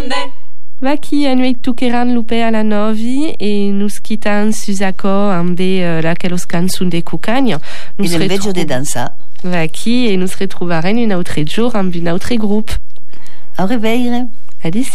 Vaki noi tuqueran lupe alla novi e nus quitan susako ambe la quellos canzun de cucagna. E nel veggio de dansa. Vaki e nus retrouvaren un autre jour amb un autre groupe. Au revoir. Adis.